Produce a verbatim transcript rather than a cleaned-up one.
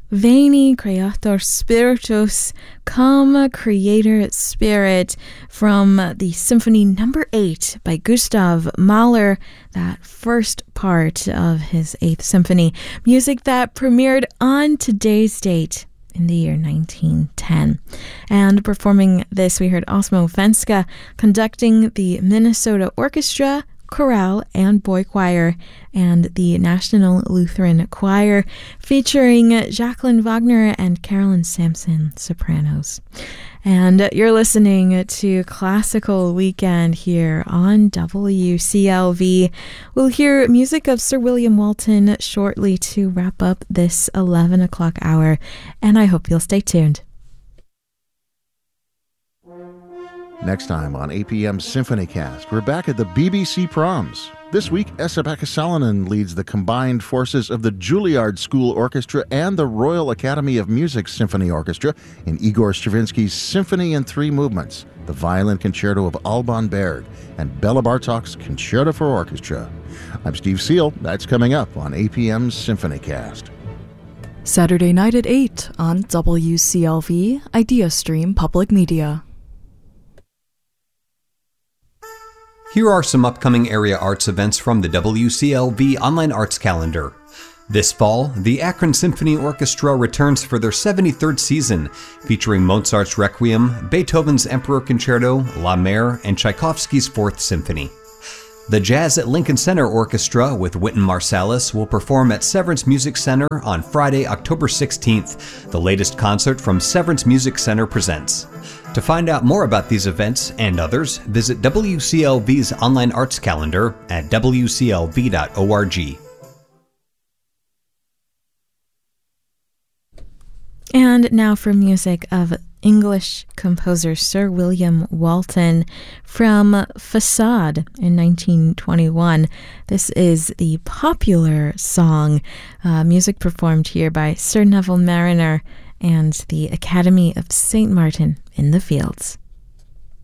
Veni Creator Spiritus, Come Creator Spirit, from the Symphony Number eight by Gustav Mahler, that first part of his Eighth Symphony, music that premiered on today's date in the year nineteen ten. And performing this, we heard Osmo Venska conducting the Minnesota Orchestra, Chorale and Boy Choir, and the National Lutheran Choir, featuring Jacqueline Wagner and Carolyn Sampson, sopranos. And you're listening to Classical Weekend here on W C L V. We'll hear music of Sir William Walton shortly to wrap up this eleven o'clock hour, and I hope you'll stay tuned. Next time on A P M's SymphonyCast, we're back at the B B C Proms. This week, Esa-Pekka Salonen leads the combined forces of the Juilliard School Orchestra and the Royal Academy of Music Symphony Orchestra in Igor Stravinsky's Symphony in Three Movements, the Violin Concerto of Alban Berg, and Bela Bartok's Concerto for Orchestra. I'm Steve Seal. That's coming up on A P M's SymphonyCast. Saturday night at eight on W C L V, IdeaStream Public Media. Here are some upcoming area arts events from the W C L V Online Arts Calendar. This fall, the Akron Symphony Orchestra returns for their seventy-third season, featuring Mozart's Requiem, Beethoven's Emperor Concerto, La Mer, and Tchaikovsky's Fourth Symphony. The Jazz at Lincoln Center Orchestra with Wynton Marsalis will perform at Severance Music Center on Friday, October sixteenth, the latest concert from Severance Music Center Presents. To find out more about these events and others, visit W C L V's online arts calendar at w c l v dot org. And now for music of English composer Sir William Walton from Facade in nineteen twenty-one. This is the popular song, uh, music performed here by Sir Neville Marriner and the Academy of Saint Martin in the Fields.